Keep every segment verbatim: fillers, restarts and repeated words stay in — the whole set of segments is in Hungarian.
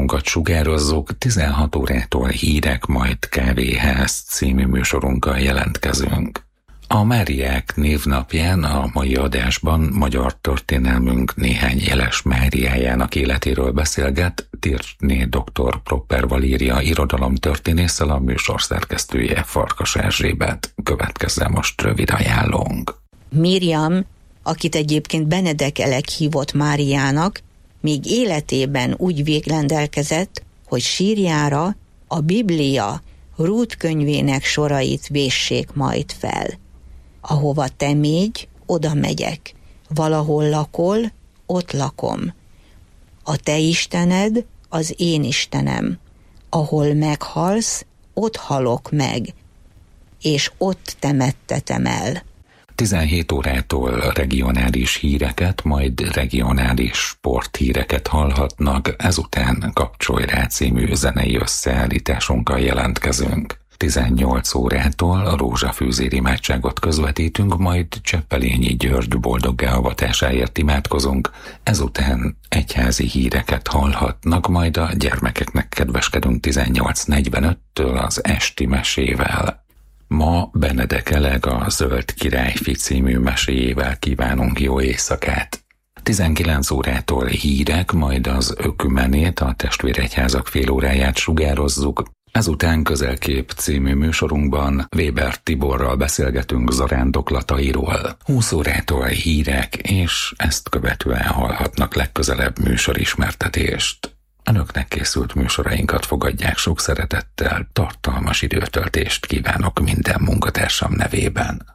műsorunkat sugározzuk, tizenhat órától hírek, majd Kávéház című műsorunkkal jelentkezünk. A Máriák névnapján a mai adásban magyar történelmünk néhány jeles Máriájának életéről beszélget Tirtné doktor Proper Valéria irodalomtörténésszel, a műsor szerkesztője Farkas Erzsébet. Következzen most rövid ajánlónk. Miriam, akit egyébként Benedek Elek hívott Máriának, még életében úgy végrendelkezett, hogy sírjára a Biblia Rút könyvének sorait véssék majd fel. Ahova te mégy, oda megyek. Valahol lakol, ott lakom. A te Istened az én Istenem. Ahol meghalsz, ott halok meg, és ott temettetem el. tizenhét órától regionális híreket, majd regionális sporthíreket hallhatnak, ezután Kapcsolj rá című zenei összeállításunkkal jelentkezünk. tizennyolc órától a rózsafűzér imádságot közvetítünk, majd Cseppelényi György boldoggá avatásáért imádkozunk, ezután egyházi híreket hallhatnak, majd a gyermekeknek kedveskedünk tizennyolc negyvenöttől az esti mesével. Ma Benedek Elek a Zöld Királyfi című meséjével kívánunk jó éjszakát. tizenkilenc órától hírek, majd az ökumenét, a testvéregyházak félóráját sugározzuk. Ezután Közelkép című műsorunkban Weber Tiborral beszélgetünk zarándoklatairól. húsz órától hírek, és ezt követően hallhatnak legközelebb műsorismertetést. Önöknek készült műsorainkat fogadják sok szeretettel, tartalmas időtöltést kívánok minden munkatársam nevében.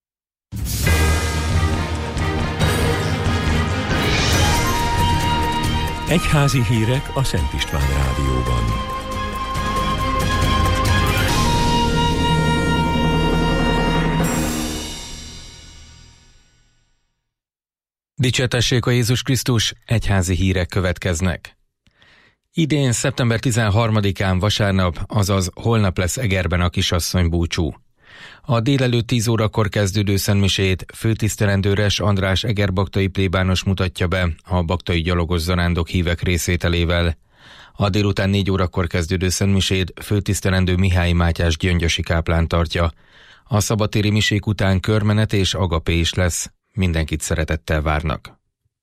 Egyházi hírek a Szent István Rádióban. Dicsértessék a Jézus Krisztus, egyházi hírek következnek. Idén szeptember tizenharmadikán vasárnap, azaz holnap lesz Egerben a kisasszony búcsú. A délelőtt tíz órakor kezdődő szentmisét főtisztelendőres András egerbaktai plébános mutatja be a baktai gyalogos zarándok hívek részvételével. A délután négy órakor kezdődő szentmisét főtisztelendő Mihály Mátyás gyöngyösi káplán tartja. A szabadtéri misék után körmenet és agapé is lesz. Mindenkit szeretettel várnak.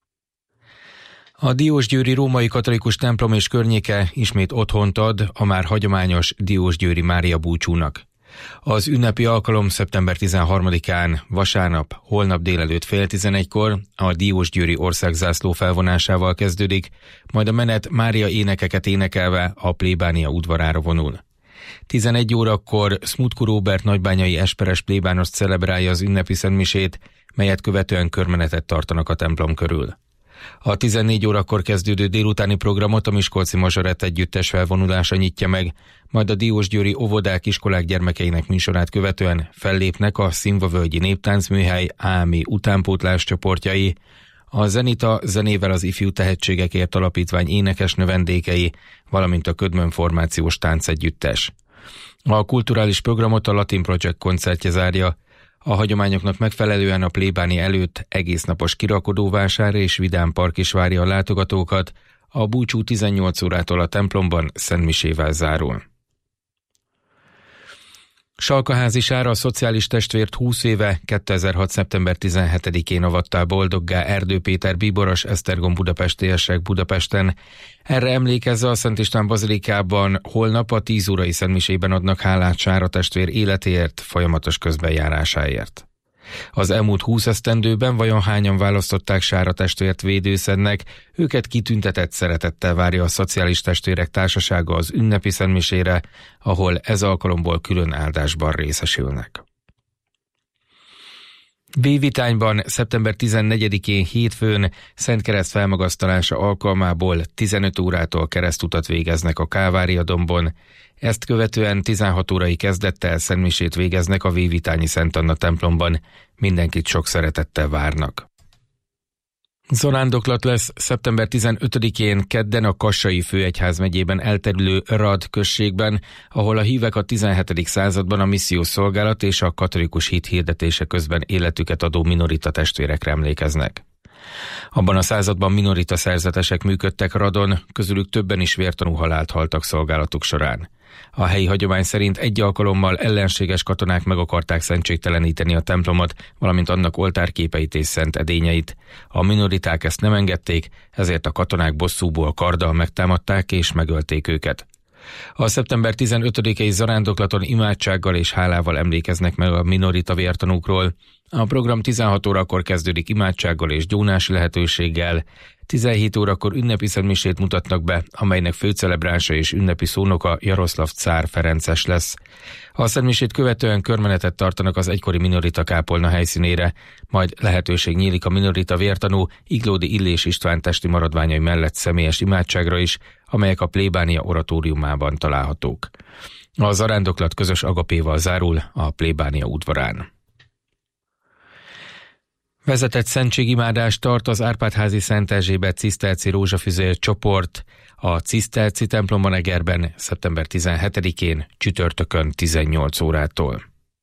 A diósgyőri római katolikus templom és környéke ismét otthont ad a már hagyományos diósgyőri Mária búcsúnak. Az ünnepi alkalom szeptember tizenharmadikán, vasárnap, holnap délelőtt fél tizenegykor a diósgyőri országzászló felvonásával kezdődik, majd a menet Mária énekeket énekelve a plébánia udvarára vonul. tizenegy órakor Smutku Róbert nagybányai esperes plébános celebrálja az ünnepi szentmisét, melyet követően körmenetet tartanak a templom körül. A tizennégy órakor kezdődő délutáni programot a Miskolci Mazsorett együttes felvonulása nyitja meg, majd a diósgyőri óvodák, iskolák gyermekeinek műsorát követően fellépnek a Színvavölgyi Néptáncműhely á em i utánpótlás csoportjai, a Zenita zenével az Ifjú Tehetségekért Alapítvány énekes növendékei, valamint a Ködmön formációs táncegyüttes. A kulturális programot a Latin Project koncertje zárja. A hagyományoknak megfelelően a plébáni előtt egésznapos kirakodóvásár és vidámpark is várja a látogatókat, a búcsú tizennyolc órától a templomban szentmisével zárul. Salkaházi Sára, a szociális testvért húsz éve, kétezer-hat. szeptember tizenhetedikén avattá boldoggá Erdő Péter bíboros Esztergom budapestiesek Budapesten. Erre emlékezve a Szent István bazilikában holnap a tíz órai szentmisében adnak hálát Sára testvér életéért, folyamatos közbenjárásáért. Az elmúlt húsz esztendőben vajon hányan választották Sára testvért védőszednek, őket kitüntetett szeretettel várja a Szociális Testvérek Társasága az ünnepi szentmisére, ahol ez alkalomból külön áldásban részesülnek. Bévitányban szeptember tizennegyedikén hétfőn Szentkereszt felmagasztalása alkalmából tizenöt órától keresztutat végeznek a Kávária-dombon, ezt követően tizenhat órai kezdettel szentmisét végeznek a Vévitányi Szent Anna templomban. Mindenkit sok szeretettel várnak. Zarándoklat lesz szeptember tizenötödikén kedden a Kassai Főegyház megyében elterülő Rad községben, ahol a hívek a tizenhetedik században a missziós szolgálat és a katolikus hit hirdetése közben életüket adó minorita testvérekre emlékeznek. Abban a században minorita szerzetesek működtek Radon, közülük többen is vértanú halált haltak szolgálatuk során. A helyi hagyomány szerint egy alkalommal ellenséges katonák meg akarták szentségteleníteni a templomot, valamint annak oltárképeit és szent edényeit. A minoriták ezt nem engedték, ezért a katonák bosszúból karddal megtámadták és megölték őket. A szeptember tizenötödikei zarándoklaton imádsággal és hálával emlékeznek meg a minorita vértanúkról. A program tizenhat órakor kezdődik imádsággal és gyónási lehetőséggel. tizenhét órakor ünnepi szentmisét mutatnak be, amelynek főcelebránsa és ünnepi szónoka Jaroszlav cár Ferences lesz. A szentmisét követően körmenetet tartanak az egykori minorita kápolna helyszínére, majd lehetőség nyílik a minorita vértanú Iglódi Illés István testi maradványai mellett személyes imádságra is, amelyek a plébánia oratóriumában találhatók. A zarándoklat közös agapéval zárul a plébánia udvarán. Vezetett szentségimádást tart az Árpád-házi Szent Erzsébet ciszterci rózsafüzér csoport a ciszterci templomban Egerben szeptember tizenhetedikén csütörtökön tizennyolc órától.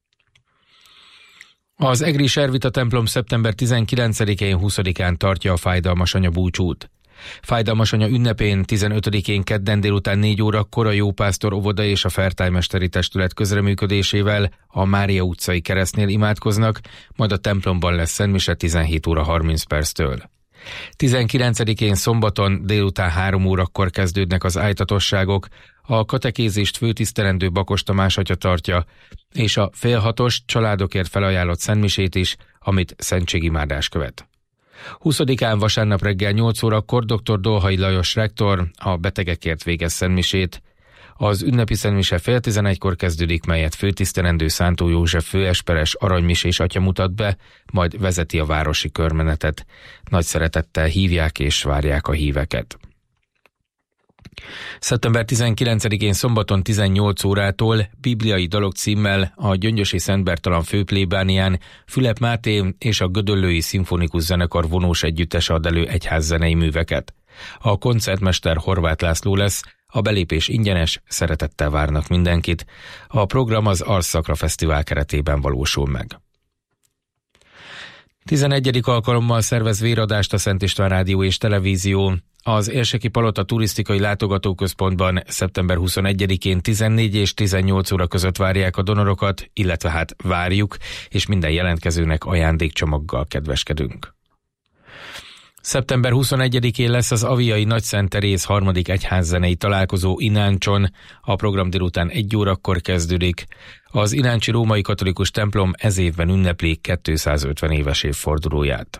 Az egri Servita templom szeptember tizenkilencedikén huszadikán tartja a Fájdalmas Anya búcsút. Fájdalmas Anya ünnepén tizenötödikén kedden délután négy órakor a Jópásztor óvoda és a Fertájmesteri Testület közreműködésével a Mária utcai keresztnél imádkoznak, majd a templomban lesz szentmise tizenhét óra harminc perctől. tizenkilencedikén szombaton délután három órakor kezdődnek az ájtatosságok, a katekézist főtisztelendő Bakos Tamás atya tartja, és a fél hatos családokért felajánlott szentmisét is, amit szentségimádás követ. huszadikán vasárnap reggel nyolc órakor dr. Dolhai Lajos rektor a betegekért végez szentmisét. Az ünnepi szentmise fél tizenegykor kezdődik, melyet főtisztelendő Szántó József főesperes aranymisés atya mutat be, majd vezeti a városi körmenetet. Nagy szeretettel hívják és várják a híveket. szeptember tizenkilencedikén szombaton tizennyolc órától bibliai dalok címmel a Gyöngyösi Szent Bertalan főplébánián Fülep Máté és a Gödöllői Szimfonikus Zenekar vonós együttese ad elő egyházzenei műveket. A koncertmester Horváth László lesz, a belépés ingyenes, szeretettel várnak mindenkit. A program az Arszakra Fesztivál keretében valósul meg. tizenegyedik alkalommal szervez véradást a Szent István Rádió és Televízió. Az Érseki Palota Turisztikai Látogatóközpontban szeptember huszonegyedikén tizennégy és tizennyolc óra között várják a donorokat, illetve hát várjuk, és minden jelentkezőnek ajándékcsomaggal kedveskedünk. szeptember huszonegyedikén lesz az Aviai Nagyszent Teréz harmadik egyházzenei találkozó Ináncson, a program délután egy órakor kezdődik. Az ináncsi római katolikus templom ez évben ünnepli kétszázötven éves évfordulóját.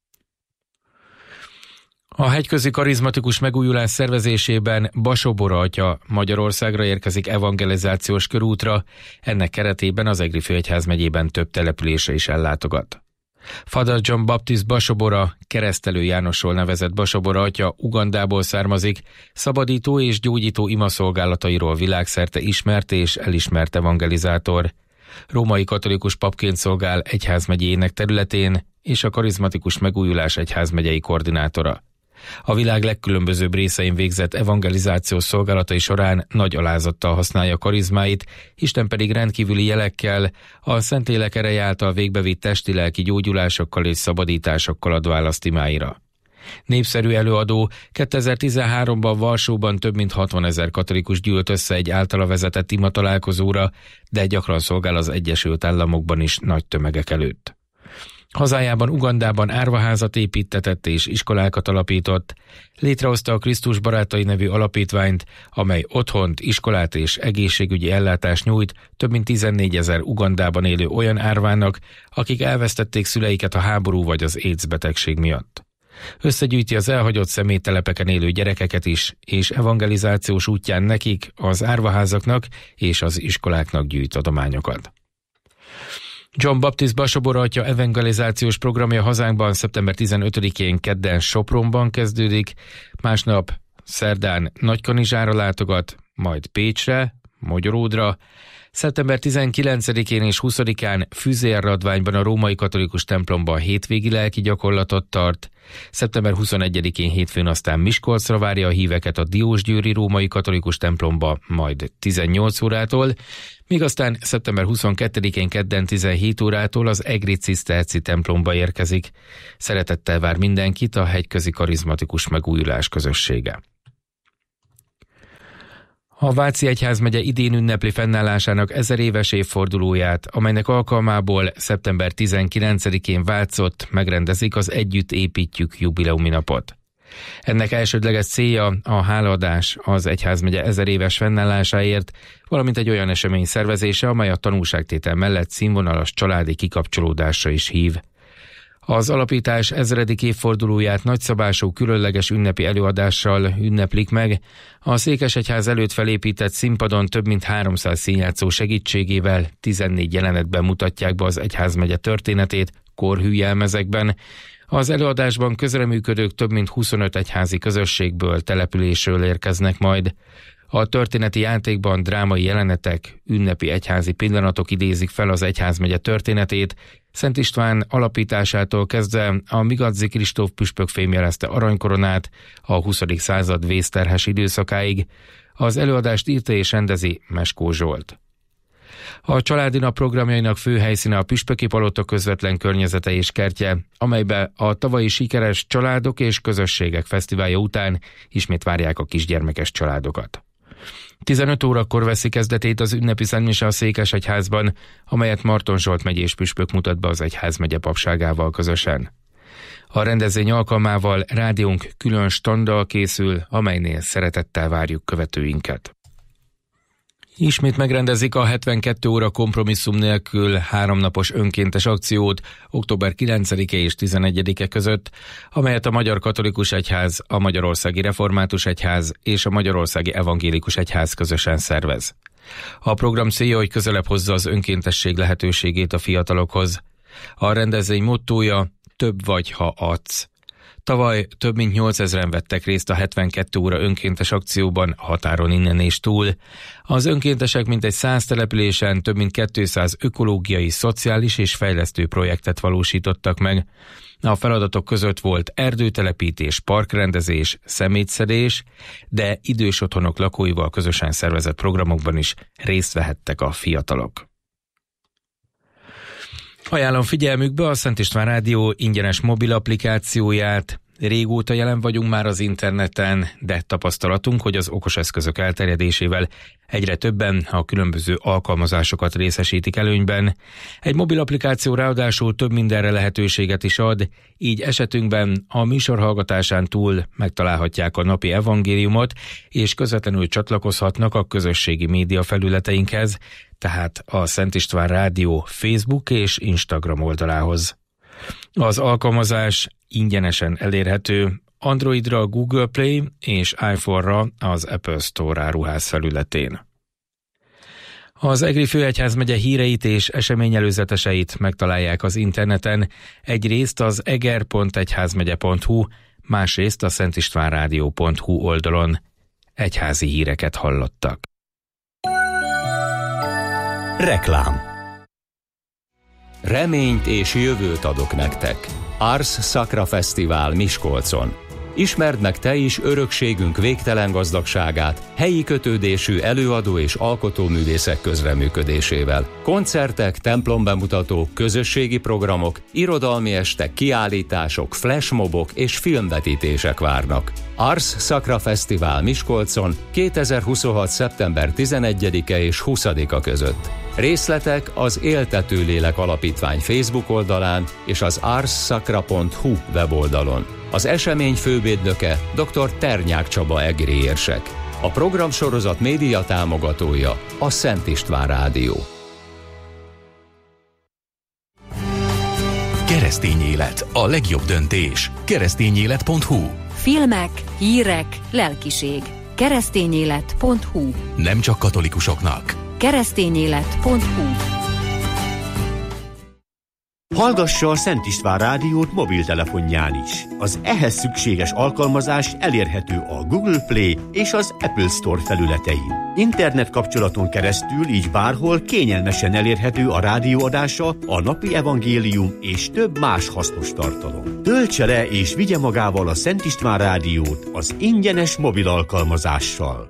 A hegyközi karizmatikus megújulás szervezésében Basobora atya Magyarországra érkezik evangelizációs körútra, ennek keretében az Egri főegyházmegyében több települése is ellátogat. Father John Baptist Basobora, Keresztelő Jánosról nevezett Basobora atya Ugandából származik, szabadító és gyógyító imaszolgálatairól világszerte ismert és elismert evangelizátor. Római katolikus papként szolgál egyházmegyének területén, és a karizmatikus megújulás egyházmegyei koordinátora. A világ legkülönbözőbb részein végzett evangelizációs szolgálatai során nagy alázattal használja karizmáit, Isten pedig rendkívüli jelekkel, a Szentlélek ereje által végbevitt testi-lelki gyógyulásokkal és szabadításokkal ad választ imáira. Népszerű előadó, kétezer-tizenháromban Varsóban több mint hatvanezer katolikus gyűlt össze egy általa vezetett ima találkozóra, de gyakran szolgál az Egyesült Államokban is nagy tömegek előtt. Hazájában, Ugandában árvaházat építtetett és iskolákat alapított, létrehozta a Krisztus Barátai nevű alapítványt, amely otthont, iskolát és egészségügyi ellátást nyújt több mint tizennégyezer Ugandában élő olyan árvának, akik elvesztették szüleiket a háború vagy az AIDS betegség miatt. Összegyűjti az elhagyott személytelepeken élő gyerekeket is, és evangelizációs útján nekik, az árvaházaknak és az iskoláknak gyűjt adományokat. John Baptist Basobora atya evangelizációs programja hazánkban szeptember tizenötödikén kedden Sopronban kezdődik, másnap szerdán Nagykanizsára látogat, majd Pécsre, Magyaródra, Szeptember tizenkilencedikén és huszadikán Füzérradványban a római katolikus templomban hétvégi lelki gyakorlatot tart. Szeptember huszonegyedikén hétfőn aztán Miskolcra várja a híveket a Diósgyőri római katolikus templomba, majd tizennyolc órától, míg aztán szeptember huszonkettedikén kedden tizenhét órától az egri ciszterci templomba érkezik. Szeretettel vár mindenkit a Hegyközi Karizmatikus Megújulás közössége. A Váci Egyházmegye idén ünnepli fennállásának ezer éves évfordulóját, amelynek alkalmából szeptember tizenkilencedikén Vácott megrendezik az Együtt építjük jubileumi napot. Ennek elsődleges célja a hálaadás az egyházmegye ezer éves fennállásáért, valamint egy olyan esemény szervezése, amely a tanúságtétel mellett színvonalas családi kikapcsolódásra is hív. Az alapítás ezredik évfordulóját nagyszabású különleges ünnepi előadással ünneplik meg. A Székesegyház előtt felépített színpadon több mint háromszáz színjátszó segítségével tizennégy jelenetben mutatják be az egyházmegye történetét korhű jelmezekben. Az előadásban közreműködők több mint huszonöt egyházi közösségből, településről érkeznek majd. A történeti játékban drámai jelenetek, ünnepi egyházi pillanatok idézik fel az egyházmegye történetét. Szent István alapításától kezdve a Migadzi Kristóf püspök fémjelezte aranykoronát a huszadik század vészterhes időszakáig. Az előadást írta és rendezi Meskó Zsolt. A családi nap programjainak fő helyszíne a Püspöki Palota közvetlen környezete és kertje, amelybe a tavalyi sikeres Családok és Közösségek Fesztiválja után ismét várják a kisgyermekes családokat. tizenöt órakor veszi kezdetét az ünnepi szentmise a Székesegyházban, amelyet Marton Zsolt megyés püspök mutat be az egyházmegye papságával közösen. A rendezvény alkalmával rádiónk külön standal készül, amelynél szeretettel várjuk követőinket. Ismét megrendezik a hetvenkét óra kompromisszum nélkül háromnapos önkéntes akciót október kilencedike és tizenegyedike között, amelyet a Magyar Katolikus Egyház, a Magyarországi Református Egyház és a Magyarországi Evangélikus Egyház közösen szervez. A program célja, hogy közelebb hozza az önkéntesség lehetőségét a fiatalokhoz. A rendezvény mottója: több vagy, ha adsz. Tavaly több mint nyolcezren vettek részt a hetvenkét óra önkéntes akcióban határon innen és túl. Az önkéntesek mintegy száz településen több mint kétszáz ökológiai, szociális és fejlesztő projektet valósítottak meg. A feladatok között volt erdőtelepítés, parkrendezés, szemétszedés, de idős otthonok lakóival közösen szervezett programokban is részt vehettek a fiatalok. Ajánlom figyelmükbe a Szent István Rádió ingyenes mobil applikációját. Régóta jelen vagyunk már az interneten, de tapasztalatunk, hogy az okos eszközök elterjedésével egyre többen a különböző alkalmazásokat részesítik előnyben. Egy mobil applikáció ráadásul több mindenre lehetőséget is ad, így esetünkben a műsor hallgatásán túl megtalálhatják a napi evangéliumot, és közvetlenül csatlakozhatnak a közösségi média felületeinkhez, tehát a Szent István Rádió Facebook és Instagram oldalához. Az alkalmazás ingyenesen elérhető Androidra a Google Play és iPhone-ra az Apple Store áruház felületén. Az Egri Főegyházmegye híreit és eseményelőzeteseit megtalálják az interneten, egyrészt az eger pont egyházmegye pont hu, másrészt a szentistvánrádió pont hu oldalon. Egyházi híreket hallottak. Reklám. Reményt és jövőt adok nektek. Ars Sacra Fesztivál Miskolcon. Ismerd meg te is örökségünk végtelen gazdagságát helyi kötődésű előadó és alkotóművészek közreműködésével. Koncertek, templombemutatók, közösségi programok, irodalmi estek, kiállítások, flashmobok és filmvetítések várnak. Ars Sacra Fesztivál Miskolcon kétezer-huszonhat. szeptember tizenegyedike és huszadika között. Részletek az Éltető Lélek Alapítvány Facebook oldalán és az ars sacra pont hu weboldalon. Az esemény fővédnöke dr. Ternyák Csaba egri érsek. A programsorozat média támogatója a Szent István Rádió. Keresztény élet, a legjobb döntés. keresztényélet pont hu. Filmek, hírek, lelkiség. keresztényélet pont hu. Nem csak katolikusoknak. keresztényélet pont hu. Hallgassa a Szent István Rádiót mobiltelefonján is. Az ehhez szükséges alkalmazás elérhető a Google Play és az Apple Store felületein. Internet kapcsolaton keresztül így bárhol kényelmesen elérhető a rádióadása, a napi evangélium és több más hasznos tartalom. Töltse le és vigye magával a Szent István Rádiót az ingyenes mobil alkalmazással.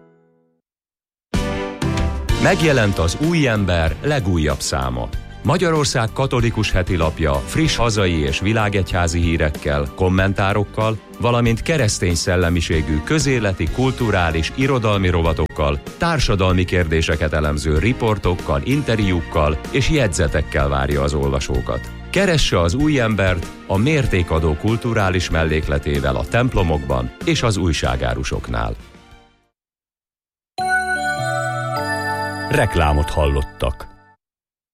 Megjelent az Új Ember legújabb száma. Magyarország katolikus hetilapja friss hazai és világegyházi hírekkel, kommentárokkal, valamint keresztény szellemiségű közéleti, kulturális, irodalmi rovatokkal, társadalmi kérdéseket elemző riportokkal, interjúkkal és jegyzetekkel várja az olvasókat. Keresse az Új Embert a mértékadó kulturális mellékletével a templomokban és az újságárusoknál. Reklámot hallottak.